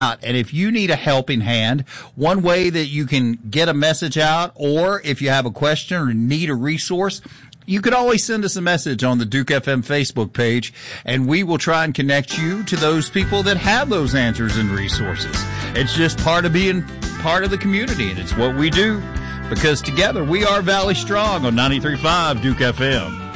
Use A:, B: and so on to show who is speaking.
A: And if you need a helping hand, one way that you can get a message out, or if you have a question or need a resource, you could always send us a message on the Duke FM Facebook page, and we will try and connect you to those people that have those answers and resources. It's just part of being part of the community, and it's what we do, because together we are Valley Strong on 93.5 Duke FM.